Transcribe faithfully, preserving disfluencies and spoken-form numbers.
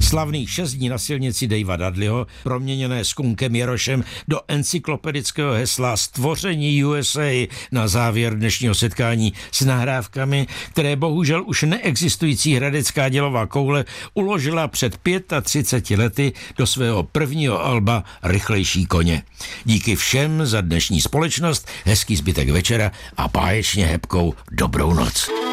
Slavných šest dní na silnici Davea Dudleyho, proměněné skunkem Jarošem do encyklopedického hesla Stvoření U S A na závěr dnešního setkání s nahrávkami, které bohužel už neexistující hradecká dělová koule uložila před třiceti pěti lety do svého prvního alba Rychlejší koně. Díky všem za dnešní společnost, hezký zbytek večera a báječně hebkou dobrou noc.